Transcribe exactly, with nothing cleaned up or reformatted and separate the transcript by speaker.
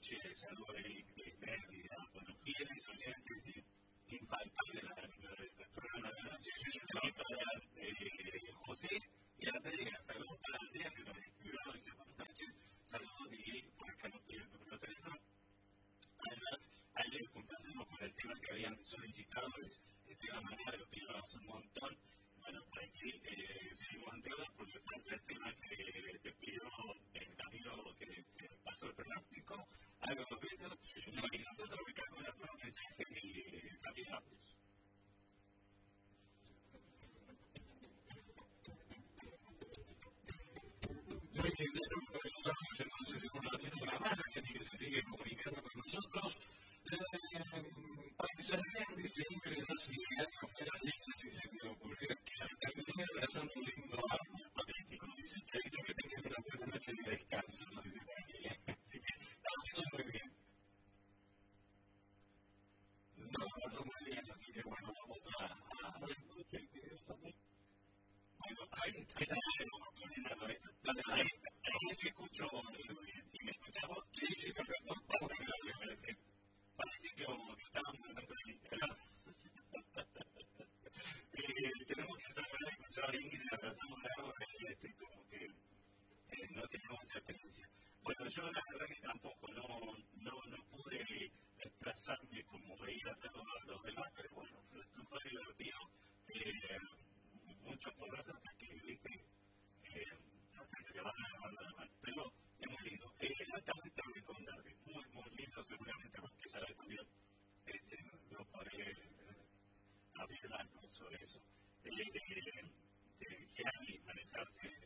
Speaker 1: noche, salvo de pérdida, bueno, fieles oyentes y infaltable la programa de la noche. Yo soy un para José y Andrea, saludos para Andrea que nos escribió, dice buenas noches, saludos y por acá nos piden el número de teléfono. Además, ayer complacemos con el tema que habían solicitado, es el tema mañana, lo pidieron hace un montón. Bueno, por aquí eh, seguimos en deuda porque falta el tema que te pidió el amigo que, que pasó el pronóstico, algo que y nosotros ubicamos la prueba mensaje y caminamos. Muy bien, estamos entonces en una misma mano que se sigue comunicando con nosotros. Para que se vean, dice Ingrid, si el año fuera libre, si se me ocurrió que terminé abrazando un lindo árbol político, dice Chaito, que tenía una buena noche de descanso, no dice por aquí. Así que, no, eso muy bien. No, lo pasó muy bien, así que bueno, vamos a. a bueno, ahí está, ahí está, ahí ahí se escuchó muy bien. ¿Y me escuchamos? Sí, sí, perfecto. Vamos a hablar de parece que como que estaban muy tranquilos. eh, tenemos que saber escuchar a Ingrid, abrazamos de agua y este, como que eh, no tenemos mucha experiencia. Bueno, yo la verdad que tampoco, no, no, no pude desplazarme como veía hacerlo los demás, pero bueno, fue, fue divertido. Eh, muchos porrazos hasta que, viste, eh, hasta que le van a agarrar la mano. Pero es muy lindo. Eh, altamente recomendable, muy, muy lindo, seguramente porque sabes también, este, no podré eh, afirmar sobre eso. Eh, eh, viajar y manejarse